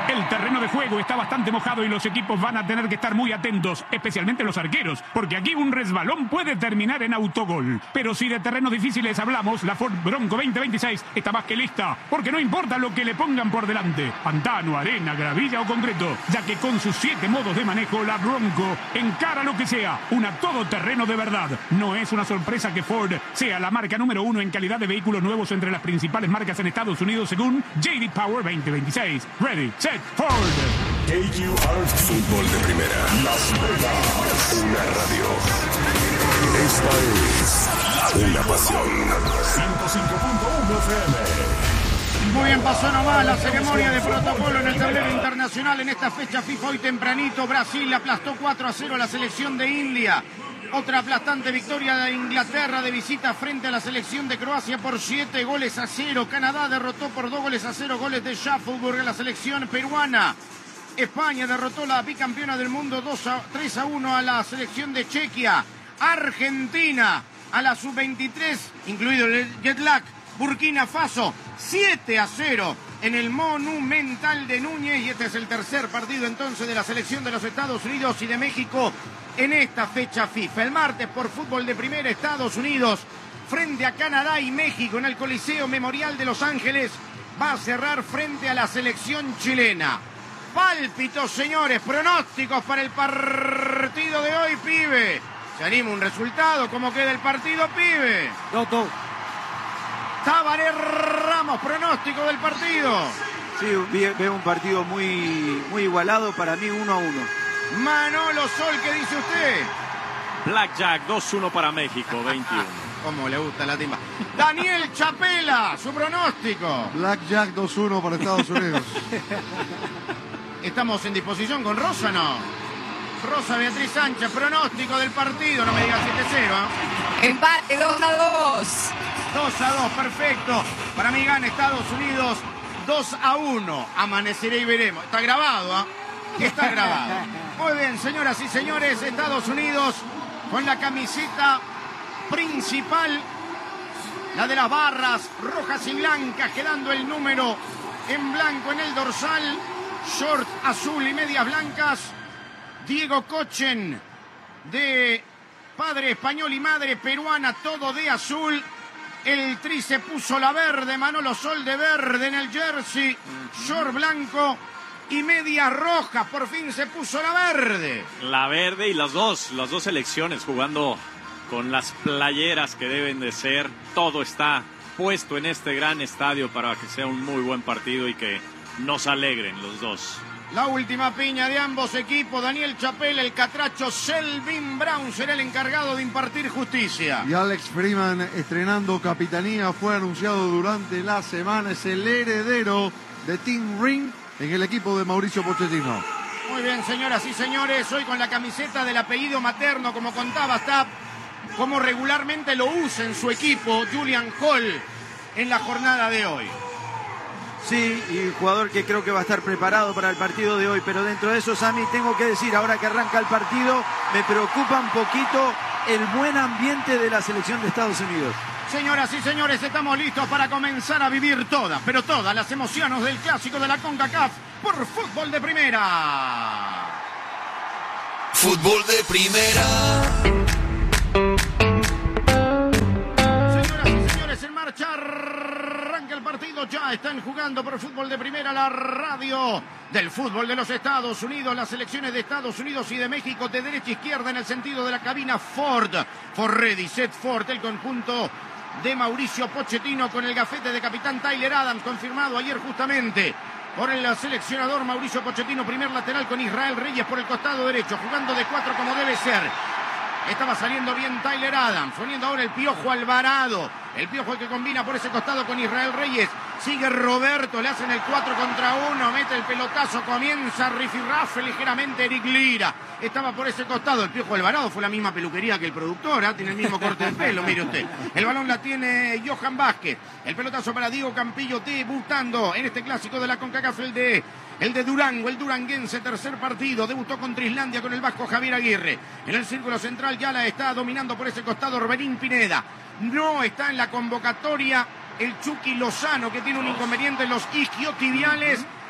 El terreno de juego está bastante mojado y los equipos van a tener que estar muy atentos, especialmente los arqueros, porque aquí un resbalón puede terminar en autogol. Pero si de terrenos difíciles hablamos, la Ford Bronco 2026 está más que lista, porque no importa lo que le pongan por delante, pantano, arena, gravilla o concreto, ya que con sus 7 modos de manejo, la Bronco encara lo que sea, una todoterreno de verdad. No es una sorpresa que Ford sea la marca número 1 en calidad de vehículos nuevos entre las principales marcas en Estados Unidos según J.D. Power 2026. Ready, set, Ford. Fútbol de primera. Las Vegas. Una radio. Esta es una pasión. 105.1 FM. Muy bien, pasó nomás la ceremonia de protocolo en el tablero internacional en esta fecha FIFA. Hoy tempranito Brasil aplastó 4-0 a la selección de India. Otra aplastante victoria de Inglaterra de visita frente a la selección de Croacia por 7-0. Canadá derrotó por 2-0 goles de Shuffleburg a la selección peruana. España derrotó la bicampeona del mundo 3-1 a la selección de Chequia. Argentina a la sub-23, incluido el jet lag. Burkina Faso 7-0 en el Monumental de Núñez. Y este es el tercer partido entonces de la selección de los Estados Unidos y de México en esta fecha FIFA. El martes por fútbol de primera, Estados Unidos frente a Canadá y México en el Coliseo Memorial de Los Ángeles va a cerrar frente a la selección chilena. Pálpitos, señores, pronósticos para el partido de hoy, pibe. ¿Se anima un resultado? ¿Cómo queda el partido, pibe? Toto. Tabaré Ramos, pronóstico del partido. Sí, veo un partido muy igualado, para mí 1-1. Manolo Sol, ¿qué dice usted? Blackjack 2-1 para México, 21. Cómo le gusta la timba. Daniel Chapela, su pronóstico. Blackjack 2-1 para Estados Unidos. ¿Estamos en disposición con Rosa, no? Rosa Beatriz Sánchez, pronóstico del partido, no me digas 7-0. Empate 2-2. 2-2, perfecto. Para mí gana Estados Unidos 2-1. Amaneceré y veremos. Está grabado, ¿ah? Está grabado. Muy bien, señoras y señores, Estados Unidos con la camiseta principal, la de las barras rojas y blancas, quedando el número en blanco en el dorsal, short azul y medias blancas. Diego Cochen, de padre español y madre peruana, todo de azul. El tri se puso la verde, Manolo Sol de verde en el jersey, short blanco y media roja, por fin se puso la verde. La verde y las dos selecciones jugando con las playeras que deben de ser. Todo está puesto en este gran estadio para que sea un muy buen partido y que nos alegren los dos. La última piña de ambos equipos, Daniel Chapela, el catracho Selvin Brown será el encargado de impartir justicia. Y Alex Freeman, estrenando capitanía, fue anunciado durante la semana, es el heredero de Tim Ring en el equipo de Mauricio Pochettino. Muy bien, señoras y señores, hoy con la camiseta del apellido materno, como contaba Stapp, como regularmente lo usa en su equipo, Julian Hall, en la jornada de hoy. Sí, y jugador que creo que va a estar preparado para el partido de hoy, pero dentro de eso, Sammy, tengo que decir, ahora que arranca el partido, me preocupa un poquito el buen ambiente de la selección de Estados Unidos. Señoras y señores, estamos listos para comenzar a vivir todas, pero todas las emociones del clásico de la CONCACAF por fútbol de primera. Fútbol de primera. Señoras y señores, en marcha arranca el partido. Ya están jugando por fútbol de primera, la radio del fútbol de los Estados Unidos. Las selecciones de Estados Unidos y de México de derecha a izquierda en el sentido de la cabina. Ford ready, set Ford, el conjunto de Mauricio Pochettino con el gafete de capitán Tyler Adams, confirmado ayer justamente por el seleccionador Mauricio Pochettino. Primer lateral con Israel Reyes por el costado derecho, jugando de 4 como debe ser. Estaba saliendo bien Tyler Adams, poniendo ahora el Piojo Alvarado. El Piojo que combina por ese costado con Israel Reyes. Sigue Roberto, le hacen el 4 contra 1, mete el pelotazo, comienza rifirrafe ligeramente Eric Lira. Estaba por ese costado el Piojo Alvarado, fue la misma peluquería que el productor, ¿eh? Tiene el mismo corte de pelo, mire usted. El balón la tiene Johan Vázquez. El pelotazo para Diego Campillo, debutando en este clásico de la CONCACAF, el de Durango, el duranguense, tercer partido. Debutó contra Islandia con el vasco Javier Aguirre. En el círculo central ya la está dominando por ese costado Orbelín Pineda. No está en la convocatoria el Chucky Lozano, que tiene un inconveniente en los isquiotibiales.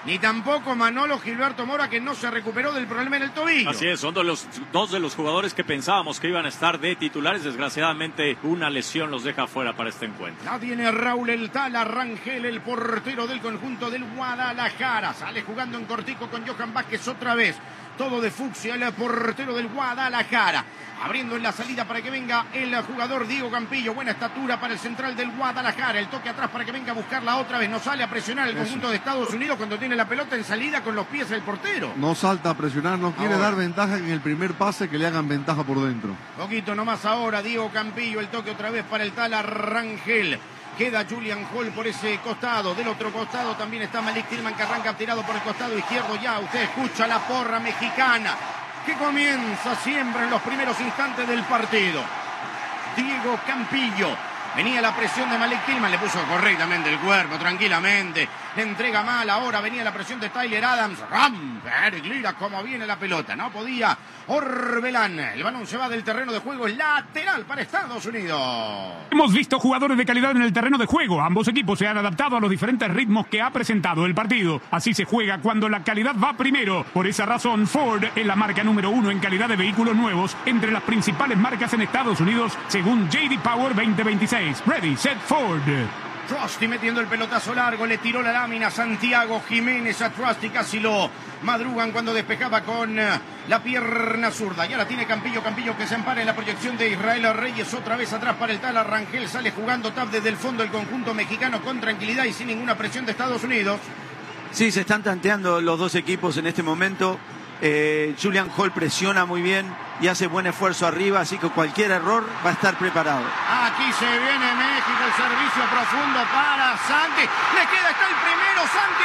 ni tampoco Manolo Gilberto Mora, que no se recuperó del problema en el tobillo. Así es, son dos de los jugadores que pensábamos que iban a estar de titulares. Desgraciadamente, una lesión los deja fuera para este encuentro. La tiene Raúl El Tala Rangel, el portero del conjunto del Guadalajara. Sale jugando en cortico con Johan Vázquez otra vez. Todo de fucsia, el portero del Guadalajara. Abriendo en la salida para que venga el jugador Diego Campillo. Buena estatura para el central del Guadalajara. El toque atrás para que venga a buscarla otra vez. No sale a presionar el conjunto de Estados Unidos cuando tiene la pelota en salida con los pies del portero. No salta a presionar, no quiere dar ventaja en el primer pase, que le hagan ventaja por dentro. Poquito nomás ahora Diego Campillo. El toque otra vez para el Tala Rangel. Queda Julian Hall por ese costado. Del otro costado también está Malik Tillman, que arranca tirado por el costado izquierdo. Ya usted escucha la porra mexicana, que comienza siempre en los primeros instantes del partido. Diego Campillo. Venía la presión de Malik Tillman, le puso correctamente el cuerpo, tranquilamente. Le entrega mal, ahora venía la presión de Tyler Adams. Eric Lira, como viene la pelota, no podía. Orbelán, el balón se va del terreno de juego, lateral para Estados Unidos. Hemos visto jugadores de calidad en el terreno de juego. Ambos equipos se han adaptado a los diferentes ritmos que ha presentado el partido. Así se juega cuando la calidad va primero. Por esa razón, Ford es la marca número 1 en calidad de vehículos nuevos entre las principales marcas en Estados Unidos, según J.D. Power 2026. Ready, set, Ford. Trusty metiendo el pelotazo largo, le tiró la lámina Santiago Jiménez a Trusty, casi lo madrugan cuando despejaba con la pierna zurda. Ya la tiene Campillo que se ampara en la proyección de Israel Reyes, otra vez atrás para el Tala Rangel, sale jugando tap desde el fondo el conjunto mexicano con tranquilidad y sin ninguna presión de Estados Unidos. Sí, se están tanteando los dos equipos en este momento. Julian Hall presiona muy bien y hace buen esfuerzo arriba, así que cualquier error va a estar preparado. Aquí se viene México, el servicio profundo para Santi. Le queda, está el primero, Santi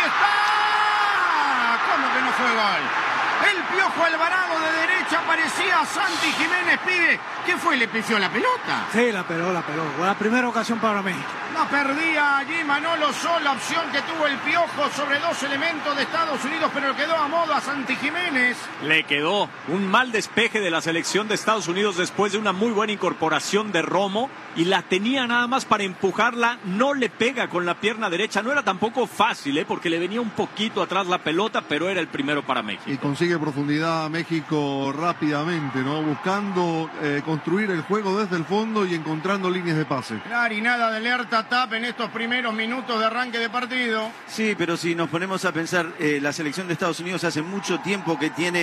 está. ¿Cómo que no fue gol? El Piojo Alvarado de derecha parecía Santi Jiménez, pibe. ¿Qué fue? ¿Le pifió la pelota? Sí, la peló. La primera ocasión para México. No perdía allí Manolo Sol, la opción que tuvo el Piojo sobre dos elementos de Estados Unidos, pero quedó a modo a Santi Jiménez. Le quedó un mal despeje de la selección de Estados Unidos después de una muy buena incorporación de Romo, y la tenía nada más para empujarla, no le pega con la pierna derecha. No era tampoco fácil, porque le venía un poquito atrás la pelota, pero era el primero para México. Y consigue profundidad México rápidamente, ¿no? Buscando construir el juego desde el fondo y encontrando líneas de pase. Claro, y nada de alerta tap en estos primeros minutos de arranque de partido. Sí, pero si nos ponemos a pensar, la selección de Estados Unidos hace mucho tiempo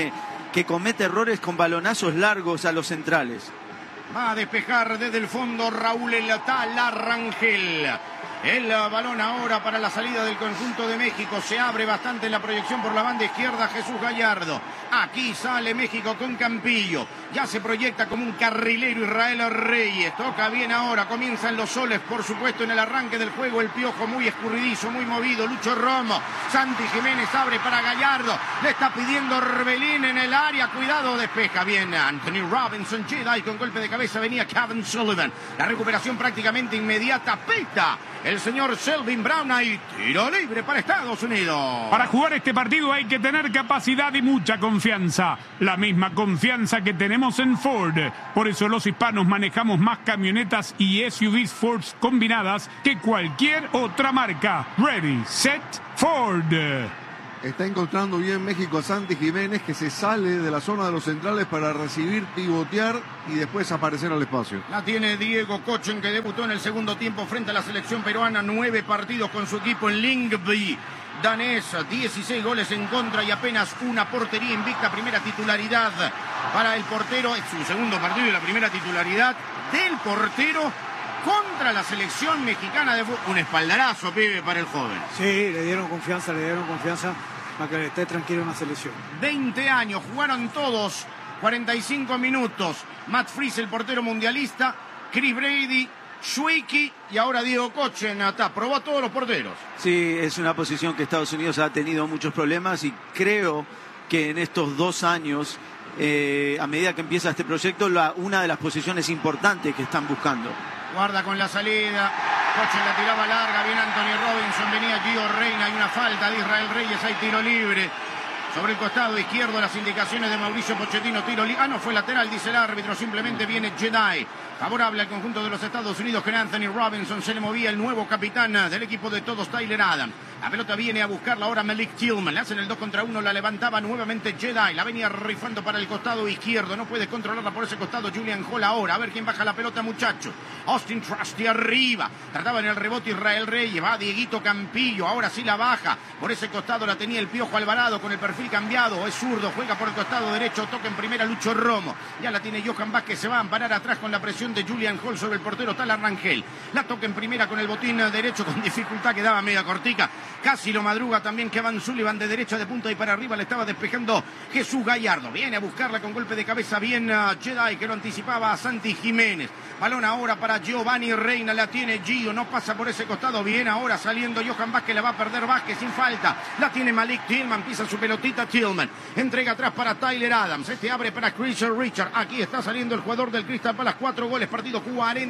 que comete errores con balonazos largos a los centrales. Va a despejar desde el fondo Raúl El Tala Rangel. El balón ahora para la salida del conjunto de México. Se abre bastante en la proyección por la banda izquierda Jesús Gallardo. Aquí sale México con Campillo. Ya se proyecta como un carrilero Israel Reyes. Toca bien ahora. Comienzan los soles, por supuesto, en el arranque del juego. El Piojo muy escurridizo, muy movido. Lucho Romo. Santi Jiménez abre para Gallardo. Le está pidiendo Orbelín en el área. Cuidado, despeja bien Anthony Robinson. Jedi con golpe de cabeza venía Kevin Sullivan. La recuperación prácticamente inmediata. Pita el señor Selvin Brown. Ahí tiro libre para Estados Unidos. Para jugar este partido hay que tener capacidad y mucha confianza. La misma confianza que tenemos en Ford. Por eso los hispanos manejamos más camionetas y SUVs Ford combinadas que cualquier otra marca. Ready, set, Ford. Está encontrando bien México a Santi Jiménez, que se sale de la zona de los centrales para recibir, pivotear y después aparecer al espacio. La tiene Diego Cochen, que debutó en el segundo tiempo frente a la selección peruana. 9 partidos con su equipo en Lyngby danés, 16 goles en contra y apenas una portería invicta. Primera titularidad para el portero. Es su segundo partido y la primera titularidad del portero contra la selección mexicana de fútbol. Un espaldarazo, pibe, para el joven. Sí, le dieron confianza para que esté tranquilo en la selección. 20 años, jugaron todos 45 minutos. Matt Fries, el portero mundialista, Chris Brady, Schweiki y ahora Diego Cochen. Probó a todos los porteros. Sí, es una posición que Estados Unidos ha tenido muchos problemas y creo que en estos 2 años, a medida que empieza este proyecto, una de las posiciones importantes que están buscando. Guarda con la salida. Cochen la tiraba larga. Bien Anthony Robinson. Venía Gio Reina. Hay una falta de Israel Reyes. Hay tiro libre. Sobre el costado izquierdo, las indicaciones de Mauricio Pochettino. Tiro libre. No fue lateral, dice el árbitro. Simplemente viene Jedi. Favorable al conjunto de los Estados Unidos, que Anthony Robinson. Se le movía el nuevo capitán del equipo de todos, Tyler Adams. La pelota viene a buscarla ahora Malik Tillman. Le hacen el 2 contra 1. La levantaba nuevamente Jedi. La venía rifando para el costado izquierdo. No puede controlarla por ese costado Julian Hall ahora. A ver quién baja la pelota, muchachos. Austin Trusty arriba. Trataba en el rebote Israel Reyes. Va Dieguito Campillo. Ahora sí la baja. Por ese costado la tenía el Piojo Alvarado con el perfil cambiado. Es zurdo. Juega por el costado derecho. Toca en primera Lucho Romo. Ya la tiene Johan Vázquez. Se va a amparar atrás con la presión de Julian Hall sobre el portero Talar Rangel. La toca en primera con el botín derecho con dificultad. Quedaba media cortica. Casi lo madruga también Kevin Sullivan de derecha de punta y para arriba le estaba despejando Jesús Gallardo. Viene a buscarla con golpe de cabeza bien Jedi que lo anticipaba a Santi Jiménez. Balón ahora para Giovanni Reina, la tiene Gio, no pasa por ese costado. Bien ahora saliendo Johan Vázquez, la va a perder Vázquez sin falta. La tiene Malik Tillman, pisa su pelotita Tillman. Entrega atrás para Tyler Adams. Este abre para Chris Richard. Aquí está saliendo el jugador del Crystal Palace. 4 goles, partido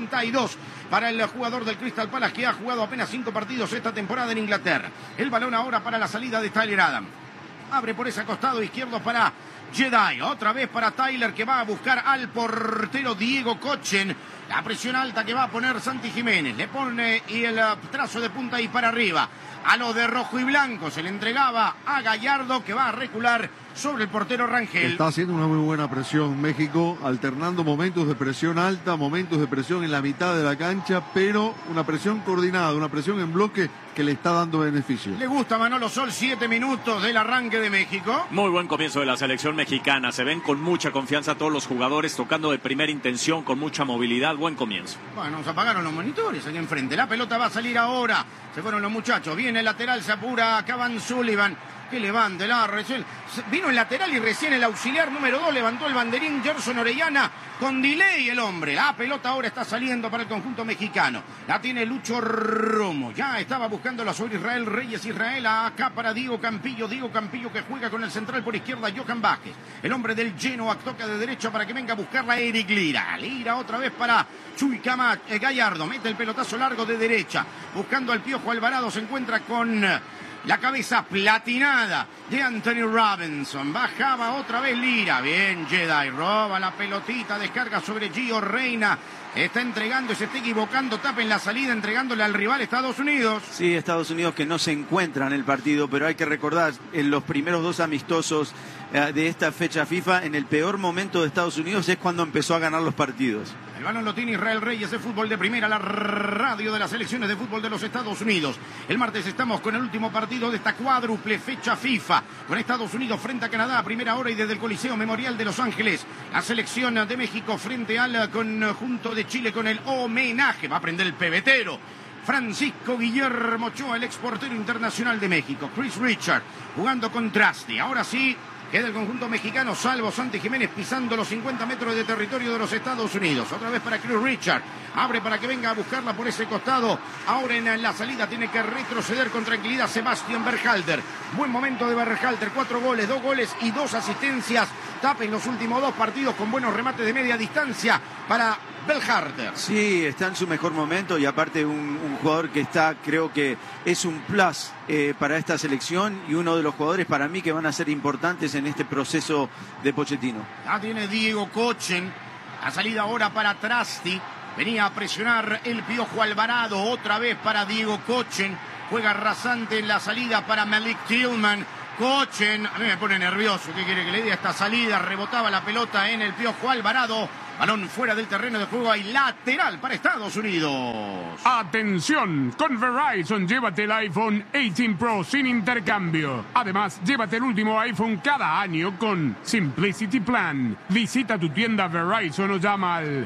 42 para el jugador del Crystal Palace que ha jugado apenas 5 partidos esta temporada en Inglaterra. El balón ahora para la salida de Tyler Adams. Abre por ese costado izquierdo para Jedi. Otra vez para Tyler que va a buscar al portero Diego Cochen. La presión alta que va a poner Santi Jiménez. Le pone y el trazo de punta y para arriba. A los de rojo y blanco se le entregaba a Gallardo que va a recular sobre el portero Rangel. Está haciendo una muy buena presión México, alternando momentos de presión alta, momentos de presión en la mitad de la cancha, pero una presión coordinada, una presión en bloque que le está dando beneficio. Le gusta Manolo Sol, 7 minutos del arranque de México. Muy buen comienzo de la selección mexicana. Se ven con mucha confianza todos los jugadores, tocando de primera intención, con mucha movilidad. Buen comienzo. Bueno, se apagaron los monitores aquí enfrente. La pelota va a salir ahora. Se fueron los muchachos. Viene el lateral, se apura Kevin Sullivan. Que levante la recién. Vino el lateral y recién el auxiliar número 2 levantó el banderín Gerson Orellana con delay el hombre. La pelota ahora está saliendo para el conjunto mexicano. La tiene Lucho Romo. Ya estaba buscándola sobre Israel Reyes. Israel acá para Diego Campillo. Diego Campillo que juega con el central por izquierda Johan Vázquez. El hombre del Genoa toca de derecha para que venga a buscarla Eric Lira. Lira otra vez para Chuy Gallardo. Mete el pelotazo largo de derecha. Buscando al Piojo Alvarado. Se encuentra con la cabeza platinada de Anthony Robinson. Bajaba otra vez Lira. Bien, Jedi. Roba la pelotita. Descarga sobre Gio Reina. Está entregando, se está equivocando. Tapa en la salida, entregándole al rival Estados Unidos. Sí, Estados Unidos que no se encuentra en el partido, pero hay que recordar, en los primeros 2 amistosos de esta fecha FIFA, en el peor momento de Estados Unidos es cuando empezó a ganar los partidos. El balón lo tiene Israel Reyes de fútbol de primera, la radio de las selecciones de fútbol de los Estados Unidos. El martes estamos con el último partido de esta cuádruple fecha FIFA, con Estados Unidos frente a Canadá a primera hora y desde el Coliseo Memorial de Los Ángeles. La selección de México frente al conjunto de Chile con el homenaje. Va a prender el pebetero Francisco Guillermo Ochoa, el exportero internacional de México. Chris Richard jugando con Trusty. Ahora sí queda el conjunto mexicano, salvo Santi Jiménez pisando los 50 metros de territorio de los Estados Unidos. Otra vez para Chris Richard. Abre para que venga a buscarla por ese costado. Ahora en la salida tiene que retroceder con tranquilidad Sebastián Berhalter. Buen momento de Berhalter. 4 goles, 2 goles y 2 asistencias. Tapa en los últimos 2 partidos con buenos remates de media distancia para Berhalter. Sí, está en su mejor momento y aparte un jugador que está, creo que es un plus para esta selección y uno de los jugadores para mí que van a ser importantes en este proceso de Pochettino. Ya tiene Diego Cochen. La salida ahora para Trusty. Venía a presionar el Piojo Alvarado. Otra vez para Diego Cochen. Juega rasante en la salida para Malik Tillman. Cochen, a mí me pone nervioso. ¿Qué quiere que le diga esta salida? Rebotaba la pelota en el Piojo Alvarado. Balón fuera del terreno de juego y lateral para Estados Unidos. Atención, con Verizon llévate el iPhone 18 Pro sin intercambio. Además, llévate el último iPhone cada año con Simplicity Plan. Visita tu tienda Verizon o llama al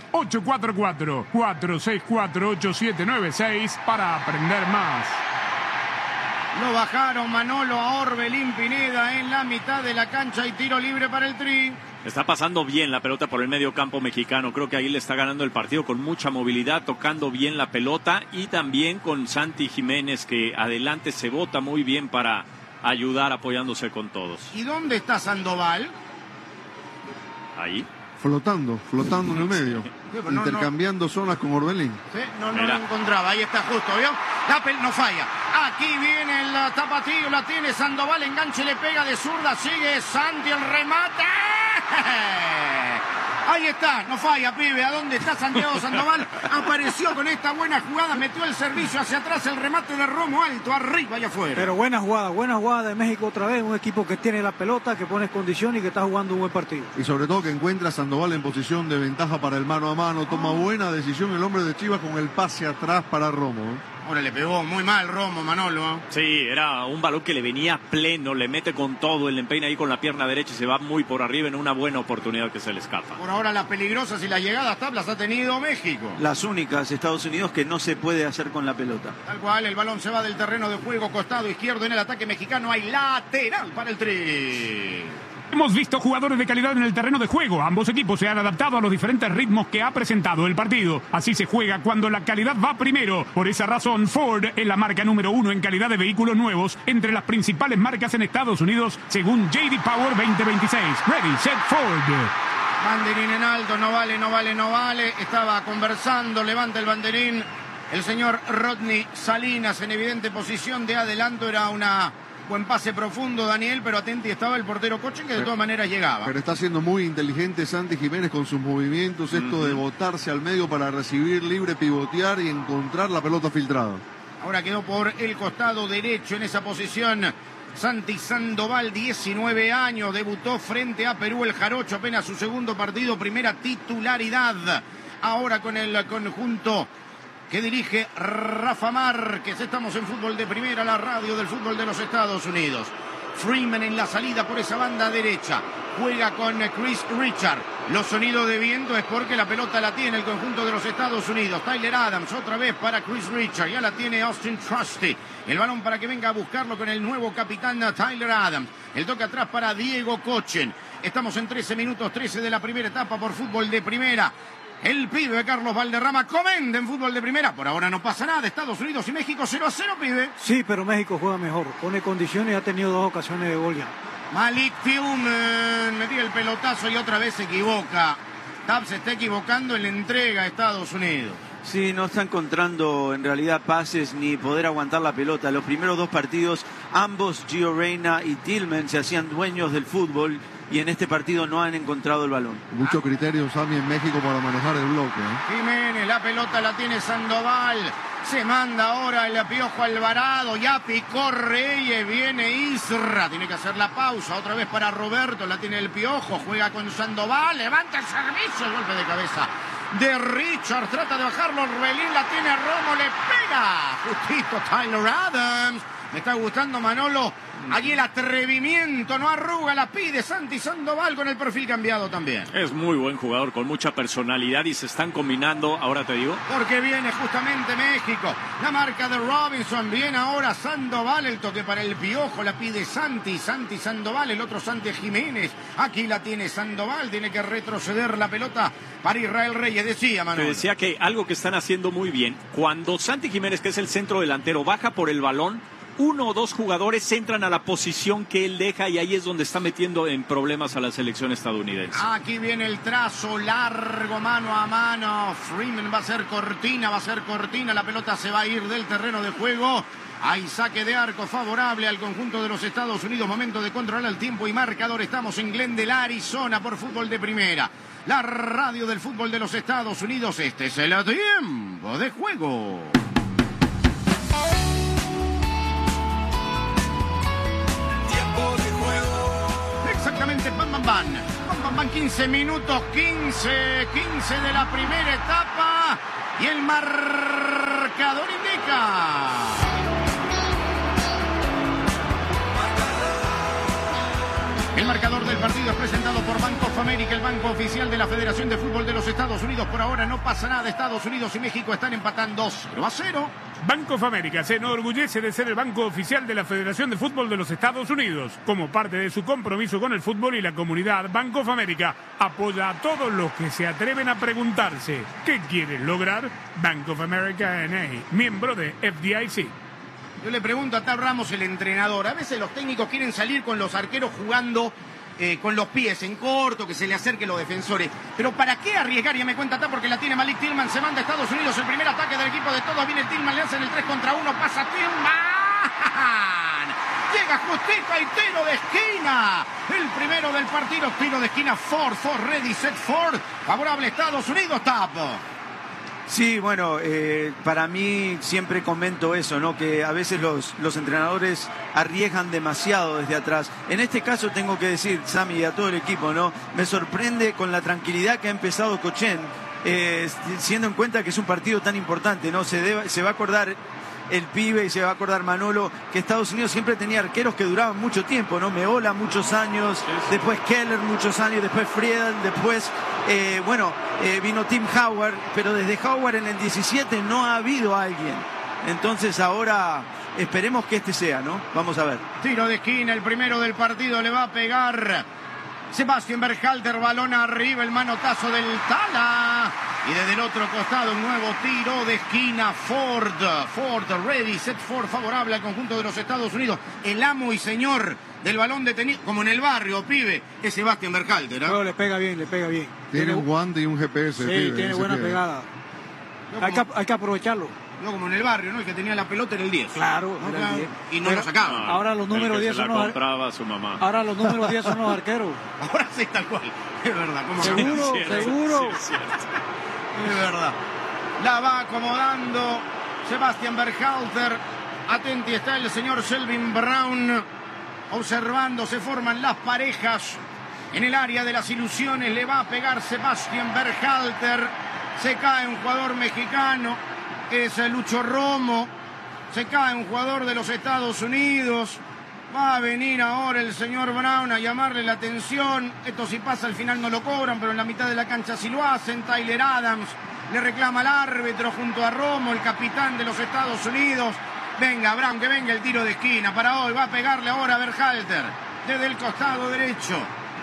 844-464-8796 para aprender más. Lo bajaron Manolo a Orbelín Pineda en la mitad de la cancha y tiro libre para el Tri. Está pasando bien la pelota por el medio campo mexicano. Creo que ahí le está ganando el partido con mucha movilidad, tocando bien la pelota y también con Santi Jiménez que adelante se bota muy bien para ayudar apoyándose con todos. ¿Y dónde está Sandoval? Ahí. Flotando en el medio. Sí, intercambiando zonas con Orbelín. Sí, no lo encontraba. Ahí está justo, ¿vio? No falla. Aquí viene el tapatío, la tiene Sandoval, enganche, le pega de zurda, sigue Santi, el remate. Ahí está, no falla, pibe. ¿A dónde está Santiago Sandoval? Apareció con esta buena jugada, metió el servicio hacia atrás, el remate de Romo alto, arriba y afuera. Pero buena jugada de México otra vez, un equipo que tiene la pelota, que pone condición y que está jugando un buen partido. Y sobre todo que encuentra a Sandoval en posición de ventaja para el mano a mano, toma buena decisión el hombre de Chivas con el pase atrás para Romo. Ahora le pegó muy mal Romo, Manolo. Sí, era un balón que le venía pleno, le mete con todo, el empeina ahí con la pierna derecha y se va muy por arriba en una buena oportunidad que se le escapa. Por ahora las peligrosas y las llegadas tablas ha tenido México. Las únicas, Estados Unidos, que no se puede hacer con la pelota. Tal cual, el balón se va del terreno de juego, costado izquierdo en el ataque mexicano, hay lateral para el Tri. Hemos visto jugadores de calidad en el terreno de juego. Ambos equipos se han adaptado a los diferentes ritmos que ha presentado el partido. Así se juega cuando la calidad va primero. Por esa razón, Ford es la marca número 1 en calidad de vehículos nuevos entre las principales marcas en Estados Unidos, según J.D. Power 2026. Ready, set, Ford. Banderín en alto, no vale. Estaba conversando, levanta el banderín. El señor Rodney Salinas en evidente posición de adelanto. Era una... buen pase profundo, Daniel, pero atenti estaba el portero Cochen, que de todas maneras llegaba. Pero está siendo muy inteligente Santi Jiménez con sus movimientos, esto de botarse al medio para recibir libre, pivotear y encontrar la pelota filtrada. Ahora quedó por el costado derecho en esa posición Santi Sandoval, 19 años, debutó frente a Perú el Jarocho, apenas su segundo partido, primera titularidad. Ahora con el conjunto que dirige Rafa Márquez. Estamos en Fútbol de Primera, la radio del fútbol de los Estados Unidos. Freeman en la salida por esa banda derecha. Juega con Chris Richard. Los sonidos de viento es porque la pelota la tiene el conjunto de los Estados Unidos. Tyler Adams otra vez para Chris Richard. Ya la tiene Austin Trusty. El balón para que venga a buscarlo con el nuevo capitán Tyler Adams. El toque atrás para Diego Cochen. Estamos en 13 minutos 13 de la primera etapa por Fútbol de Primera. El pibe de Carlos Valderrama comenta en Fútbol de Primera. Por ahora no pasa nada. Estados Unidos y México 0-0, pibe. Sí, pero México juega mejor. Pone condiciones y ha tenido 2 ocasiones de gol ya. Malik Tillman metía el pelotazo y otra vez se equivoca. Tab se está equivocando en la entrega a Estados Unidos. Sí, no está encontrando en realidad pases ni poder aguantar la pelota. Los primeros 2 partidos, ambos, Gio Reyna y Tillman, se hacían dueños del fútbol. Y en este partido no han encontrado el balón. Mucho criterio, Sammy, en México para manejar el bloque. Jiménez, la pelota la tiene Sandoval. Se manda ahora el Piojo Alvarado. Ya picó Reyes, viene Isra. Tiene que hacer la pausa. Otra vez para Roberto, la tiene el Piojo. Juega con Sandoval, levanta el servicio. El golpe de cabeza de Richard. Trata de bajarlo, Relín la tiene Romo, le pega. Justito Tyler Adams. Me está gustando, Manolo. Allí el atrevimiento, no arruga, la pide Santi Sandoval con el perfil cambiado también. Es muy buen jugador, con mucha personalidad y se están combinando, ahora te digo. Porque viene justamente México, la marca de Robinson, viene ahora Sandoval, el toque para el Piojo, la pide Santi Sandoval, el otro Santi Jiménez. Aquí la tiene Sandoval, tiene que retroceder la pelota para Israel Reyes, decía Manuel. Te decía que algo que están haciendo muy bien, cuando Santi Jiménez, que es el centro delantero, baja por el balón, 1 o 2 jugadores entran a la posición que él deja y ahí es donde está metiendo en problemas a la selección estadounidense. Aquí viene el trazo largo, mano a mano. Freeman va a ser cortina, la pelota se va a ir del terreno de juego. Hay saque de arco favorable al conjunto de los Estados Unidos. Momento de controlar el tiempo y marcador. Estamos en Glendale, Arizona, por Fútbol de Primera. La radio del fútbol de los Estados Unidos. Este es el tiempo de juego. Exactamente, van 15 minutos, 15 de la primera etapa y el marcador indica. El marcador del partido es presentado por Bank of America, el banco oficial de la Federación de Fútbol de los Estados Unidos. Por ahora no pasa nada, Estados Unidos y México están empatando 0-0. Bank of America se enorgullece de ser el banco oficial de la Federación de Fútbol de los Estados Unidos. Como parte de su compromiso con el fútbol y la comunidad, Bank of America apoya a todos los que se atreven a preguntarse ¿qué quieren lograr? Bank of America N.A., miembro de FDIC. Yo le pregunto a Tab Ramos, el entrenador, a veces los técnicos quieren salir con los arqueros jugando con los pies en corto, que se le acerquen los defensores. Pero ¿para qué arriesgar? Ya me cuenta Tab, porque la tiene Malik Tillman, se manda a Estados Unidos, el primer ataque del equipo de todos, viene Tillman, le hacen el 3 contra 1, pasa Tillman. Llega justito el tiro de esquina. El primero del partido, tiro de esquina. Ford, ready, set, Ford. Favorable Estados Unidos, Tapo. Sí, bueno, para mí siempre comento eso, ¿no? Que a veces los entrenadores arriesgan demasiado desde atrás. En este caso tengo que decir, Sammy, y a todo el equipo, ¿no? Me sorprende con la tranquilidad que ha empezado Cochen, siendo en cuenta que es un partido tan importante, ¿no? Se va a acordar el pibe y se va a acordar Manolo que Estados Unidos siempre tenía arqueros que duraban mucho tiempo, ¿no? Meola muchos años, después Keller muchos años, después Friedel, después vino Tim Howard, pero desde Howard en el 17 no ha habido alguien. Entonces ahora esperemos que este sea, ¿no? Vamos a ver. Tiro de esquina, el primero del partido, le va a pegar Sebastian Berhalter, balón arriba, el manotazo del Tala. Y desde el otro costado un nuevo tiro de esquina. Ford, ready, set, Ford, favorable al conjunto de los Estados Unidos. El amo y señor del balón detenido, como en el barrio, pibe, es Sebastian Berhalter, ¿eh? No, le pega bien. Tiene un guante y un GPS. Sí, pibe, tiene buena pegada. Hay que aprovecharlo. No como en el barrio, ¿no? El que tenía la pelota era el 10. Claro, ¿no? era el 10. Y no lo sacaba. Ahora los números 10 son los compraba su mamá. Ahora los números 10 son los arqueros. Ahora sí, tal cual. Es verdad. ¿Cómo Seguro. Sí, es verdad. La va acomodando Sebastian Berhalter. Atenti está el señor Selvin Brown. Observando, se forman las parejas. En el área de las ilusiones le va a pegar Sebastian Berhalter. Se cae un jugador mexicano. Es Lucho Romo. Se cae un jugador de los Estados Unidos. Va a venir ahora el señor Brown a llamarle la atención. Esto si pasa al final no lo cobran, pero en la mitad de la cancha sí lo hacen. Tyler Adams le reclama al árbitro junto a Romo, el capitán de los Estados Unidos. Venga, Brown, que venga el tiro de esquina para hoy. Va a pegarle ahora a Berhalter desde el costado derecho.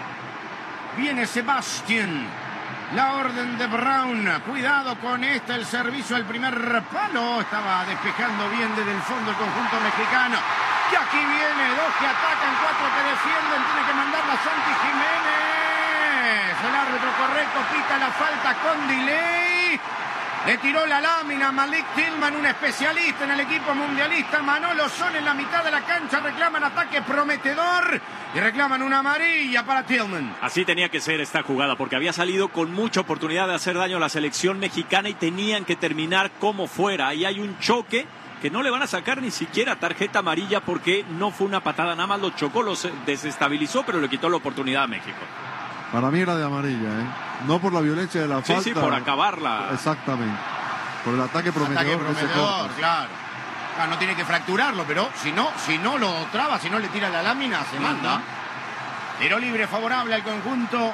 Viene Sebastian. La orden de Brown. Cuidado con esta, el servicio al primer palo. Estaba despejando bien desde el fondo el conjunto mexicano. Y aquí viene, dos que atacan, cuatro que defienden. Tiene que mandarla Santi Jiménez. El árbitro correcto pita la falta con delay. Le tiró la lámina Malik Tillman, un especialista en el equipo mundialista. Manolo Son en la mitad de la cancha. Reclaman ataque prometedor y reclaman una amarilla para Tillman. Así tenía que ser esta jugada, porque había salido con mucha oportunidad de hacer daño a la selección mexicana y tenían que terminar como fuera. Ahí hay un choque que no le van a sacar ni siquiera tarjeta amarilla porque no fue una patada, nada más lo chocó, los desestabilizó, pero le quitó la oportunidad a México. Para mí era de amarilla, ¿eh? No por la violencia de la falta. Sí, por acabarla. Exactamente. Por el ataque prometedor. Claro. No tiene que fracturarlo, pero si no lo traba, si no le tira la lámina, se manda. Tiro libre favorable al conjunto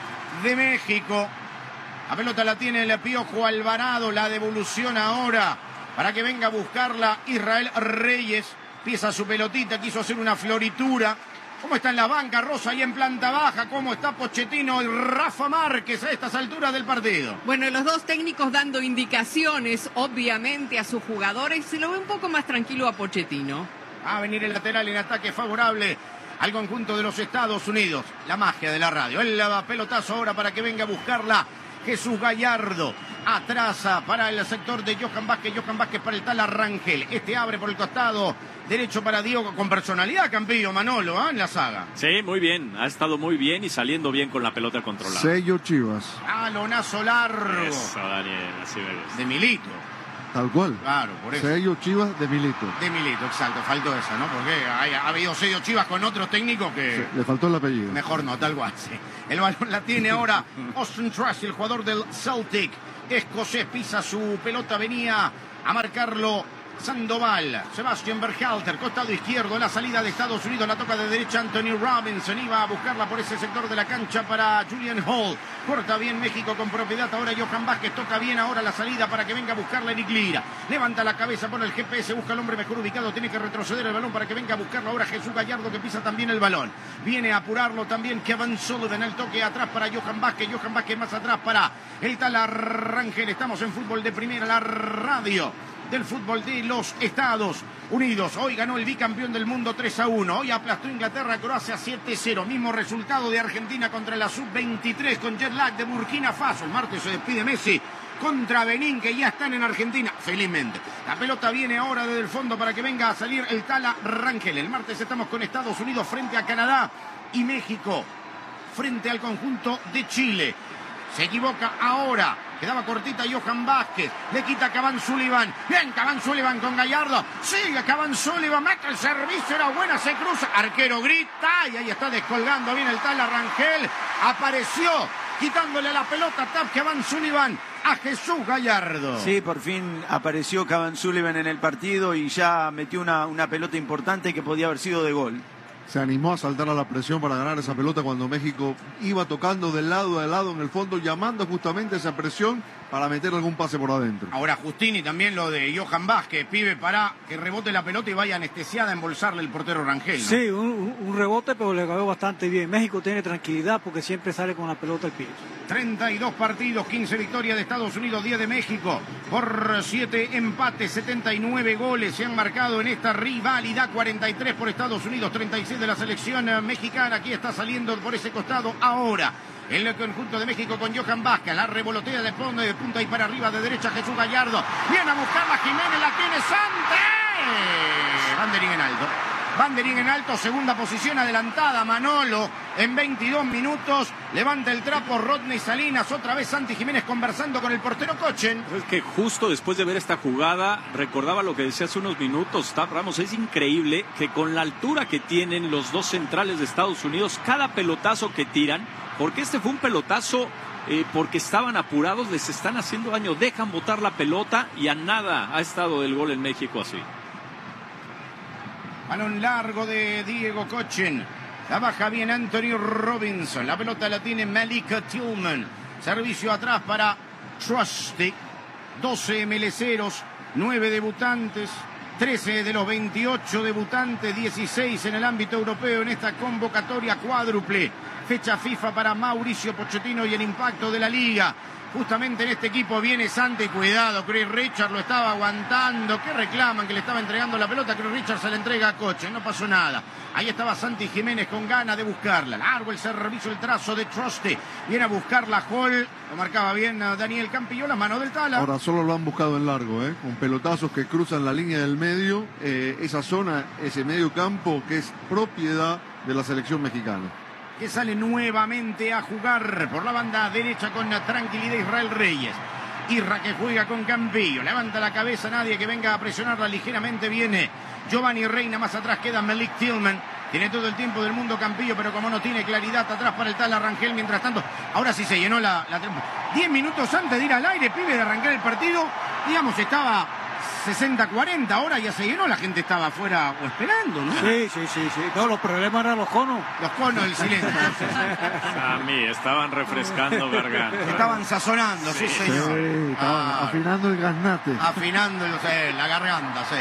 de México. La pelota la tiene el Piojo Alvarado, la devolución ahora para que venga a buscarla Israel Reyes. Pisa su pelotita, quiso hacer una floritura. ¿Cómo está en la banca, Rosa, ahí en planta baja? ¿Cómo está Pochettino y Rafa Márquez a estas alturas del partido? Bueno, los dos técnicos dando indicaciones, obviamente, a sus jugadores. Se lo ve un poco más tranquilo a Pochettino. Va a venir el lateral en ataque favorable al conjunto de los Estados Unidos. La magia de la radio. El pelotazo ahora para que venga a buscarla Jesús Gallardo. Atrasa para el sector de Johan Vázquez. Johan Vázquez para el Tala Rangel. Este abre por el costado derecho para Diogo. Con personalidad, Campillo, Manolo, en la saga. Sí, muy bien. Ha estado muy bien y saliendo bien con la pelota controlada. Sello Chivas. Balonazo largo. Eso, Daniel, así me gusta. De Milito. Tal cual. Claro, por eso. Sello Chivas de Milito. De Milito, exacto. Faltó esa, ¿no? Porque ha habido sello Chivas con otros técnicos que... Sí, le faltó el apellido. Mejor no, tal cual, sí. El balón la tiene ahora Austin Truss, el jugador del Celtic. Escocés pisa su pelota, venía a marcarlo Sandoval. Sebastian Berhalter, costado izquierdo, la salida de Estados Unidos, la toca de derecha Anthony Robinson, iba a buscarla por ese sector de la cancha para Julian Hall. Corta bien México con propiedad, ahora Johan Vázquez, toca bien ahora la salida para que venga a buscarla Eric Lira. Levanta la cabeza, pone el GPS, busca al hombre mejor ubicado, tiene que retroceder el balón para que venga a buscarlo ahora Jesús Gallardo, que pisa también el balón. Viene a apurarlo también Kevin Sullivan, el toque atrás para Johan Vázquez más atrás para el Tala Rangel. Estamos en Fútbol de Primera, la radio del fútbol de los Estados Unidos. Hoy ganó el bicampeón del mundo 3-1. Hoy aplastó Inglaterra a Croacia 7-0. Mismo resultado de Argentina contra la Sub-23 con jet lag de Burkina Faso. El martes se despide Messi contra Benín, que ya están en Argentina, felizmente. La pelota viene ahora desde el fondo para que venga a salir el Tala Rangel. El martes estamos con Estados Unidos frente a Canadá y México frente al conjunto de Chile. Se equivoca ahora. Quedaba cortita Johan Vázquez. Le quita Cavani Sullivan. Bien, Cavani Sullivan con Gallardo. Sigue Cavani Sullivan. Mete el servicio. Era buena. Se cruza. Arquero grita. Y ahí está descolgando bien el Tala Rangel. Apareció quitándole la pelota a Cavani Sullivan a Jesús Gallardo. Sí, por fin apareció Cavani Sullivan en el partido y ya metió una pelota importante que podía haber sido de gol. Se animó a saltar a la presión para ganar esa pelota cuando México iba tocando de lado a lado en el fondo, llamando justamente esa presión para meter algún pase por adentro. Ahora Justini también lo de Johan Vázquez, pibe para que rebote la pelota y vaya anestesiada a embolsarle el portero Rangel, ¿no? Sí, un rebote, pero le cayó bastante bien. México tiene tranquilidad porque siempre sale con la pelota al piso. 32 partidos, 15 victorias de Estados Unidos, 10 de México, por 7 empates, 79 goles se han marcado en esta rivalidad, 43 por Estados Unidos, 36 de la selección mexicana. Aquí está saliendo por ese costado ahora en el conjunto de México con Johan Vázquez, la revolotea de punta y para arriba de derecha Jesús Gallardo, viene a buscarla Jiménez, la tiene Santos, Banderín en alto. Banderín en alto, segunda posición adelantada, Manolo en 22 minutos, levanta el trapo Rodney Salinas, otra vez Santi Jiménez conversando con el portero Cochen. Es que justo después de ver esta jugada, recordaba lo que decía hace unos minutos Tab Ramos, es increíble que con la altura que tienen los dos centrales de Estados Unidos, cada pelotazo que tiran, porque este fue un pelotazo porque estaban apurados, les están haciendo daño, dejan botar la pelota y a nada ha estado del gol en México así. Balón largo de Diego Cochen. La baja bien Anthony Robinson. La pelota la tiene Malik Tillman. Servicio atrás para Trusty. 12 MLCeros, 9 debutantes, 13 de los 28 debutantes, 16 en el ámbito europeo en esta convocatoria cuádruple. Fecha FIFA para Mauricio Pochettino y el impacto de la liga. Justamente en este equipo viene Santi, cuidado, Chris Richard lo estaba aguantando. ¿Qué reclaman? Que le estaba entregando la pelota. Chris Richard se la entrega a Coche, no pasó nada. Ahí estaba Santi Jiménez con ganas de buscarla. Largo el servicio, el trazo de Trusty. Viene a buscarla Hall. Lo marcaba bien Daniel Campillo, la mano del Tala. Ahora solo lo han buscado en largo, con pelotazos que cruzan la línea del medio. Esa zona, ese medio campo que es propiedad de la selección mexicana. Que sale nuevamente a jugar por la banda derecha con tranquilidad Israel Reyes. Irra que juega con Campillo, levanta la cabeza, nadie que venga a presionarla ligeramente, viene Giovanni Reina, más atrás queda Malik Tillman, tiene todo el tiempo del mundo Campillo, pero como no tiene claridad atrás para el Tala Rangel, mientras tanto, ahora sí se llenó la 10 minutos antes de ir al aire, pibe, de arrancar el partido, digamos, estaba 60-40, ahora ya se llenó, la gente estaba afuera o esperando, ¿no? Sí. No, los problemas eran los conos. Los conos, el silencio. A mí, estaban refrescando garganta. Estaban sazonando, sí señor. Sí, estaban afinando el gaznate. Afinando la garganta, sí.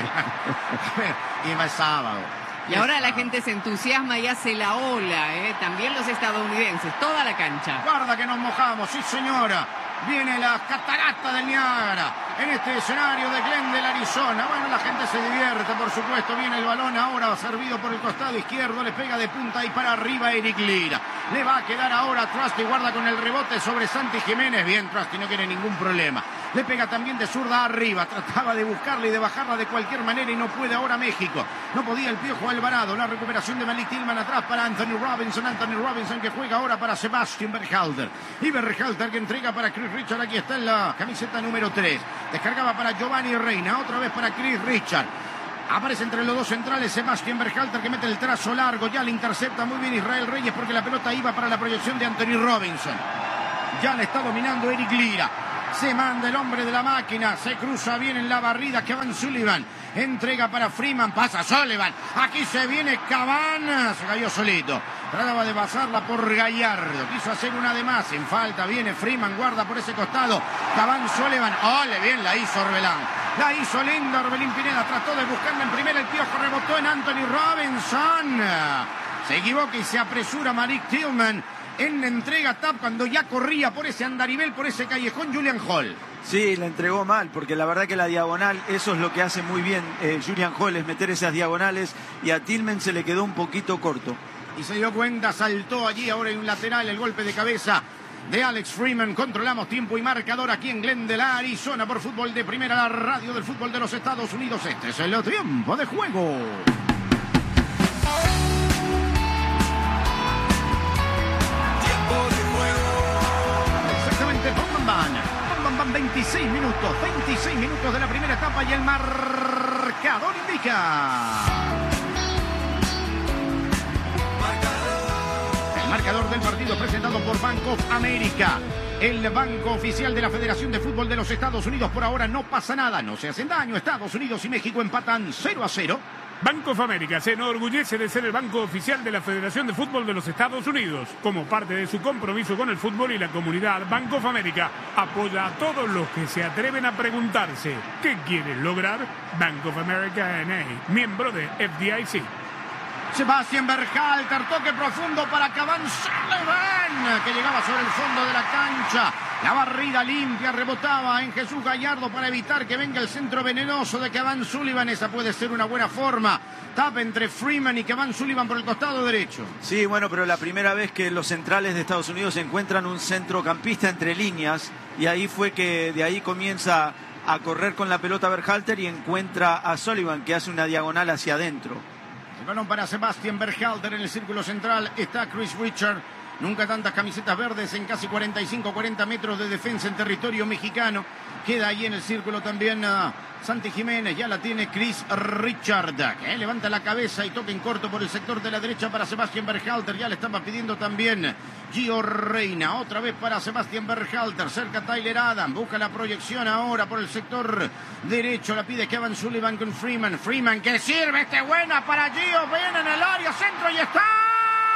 Y más sábado. Y ahora la gente se entusiasma y hace la ola, también los estadounidenses, toda la cancha. Guarda que nos mojamos, sí señora. Viene la catarata del Niágara en este escenario de Glendale, Arizona. Bueno, la gente se divierte, por supuesto. Viene el balón ahora servido por el costado izquierdo. Le pega de punta y para arriba Eric Lira. Le va a quedar ahora Trusty. Guarda con el rebote sobre Santi Jiménez. Bien, Trusty no tiene ningún problema. Le pega también de zurda arriba. Trataba de buscarla y de bajarla de cualquier manera y no puede ahora México. No podía el Piojo Alvarado. La recuperación de Malik Tillman atrás para Anthony Robinson. Anthony Robinson que juega ahora para Sebastian Berhalter. Y Berhalter que entrega para Chris Richard. Aquí está en la camiseta número 3. Descargaba para Giovanni Reina. Otra vez para Chris Richard. Aparece entre los dos centrales Sebastian Berhalter que mete el trazo largo. Ya le intercepta muy bien Israel Reyes porque la pelota iba para la proyección de Anthony Robinson. Ya le está dominando Eric Lira. Se manda el hombre de la máquina. Se cruza bien en la barrida Cavani Sullivan. Entrega para Freeman. Pasa Sullivan. Aquí se viene Cavani. Se cayó solito. Trataba de pasarla por Gallardo. Quiso hacer una de más. En falta viene Freeman. Guarda por ese costado. Cavani Sullivan. ¡Ole! Bien la hizo Orbelán. La hizo linda Orbelín Pineda. Trató de buscarla en primera. El Piojo rebotó en Anthony Robinson. Se equivoca y se apresura Malik Tillman en la entrega TAP cuando ya corría por ese andarivel, por ese callejón Julian Hall. Sí, la entregó mal, porque la verdad que la diagonal, eso es lo que hace muy bien Julian Hall, es meter esas diagonales, y a Tillman se le quedó un poquito corto. Y se dio cuenta, saltó allí, ahora en un lateral, el golpe de cabeza de Alex Freeman. Controlamos tiempo y marcador aquí en Glendale, Arizona, por Fútbol de Primera, la radio del fútbol de los Estados Unidos. Este es el tiempo de juego. Exactamente, Bam, 26 minutos de la primera etapa y el marcador indica. El marcador del partido presentado por Bank of America, el banco oficial de la Federación de Fútbol de los Estados Unidos. Por ahora no pasa nada, no se hacen daño. Estados Unidos y México empatan 0-0. Bank of America se enorgullece de ser el banco oficial de la Federación de Fútbol de los Estados Unidos. Como parte de su compromiso con el fútbol y la comunidad, Bank of America apoya a todos los que se atreven a preguntarse ¿qué quieren lograr? Bank of America N.A., miembro de FDIC. Sebastián Berhalter, toque profundo para Kevin Sullivan, que llegaba sobre el fondo de la cancha. La barrida limpia rebotaba en Jesús Gallardo para evitar que venga el centro venenoso de Kevin Sullivan. Esa puede ser una buena forma. Tapa entre Freeman y Kevin Sullivan por el costado derecho. Sí, bueno, pero la primera vez que los centrales de Estados Unidos encuentran un centrocampista entre líneas, y ahí fue que de ahí comienza a correr con la pelota Berhalter y encuentra a Sullivan, que hace una diagonal hacia adentro. El balón para Sebastián Berhalter. En el círculo central está Chris Richard. Nunca tantas camisetas verdes en casi 45-40 metros de defensa en territorio mexicano. Queda ahí en el círculo también Santi Jiménez. Ya la tiene Chris Richard, que levanta la cabeza y toca en corto por el sector de la derecha para Sebastián Berhalter. Ya le estaba pidiendo también Gio Reyna. Otra vez para Sebastián Berhalter. Cerca Tyler Adams. Busca la proyección ahora por el sector derecho. La pide Kevin Sullivan con Freeman. Freeman que sirve. Buena para Gio. Viene en el área. Centro y está.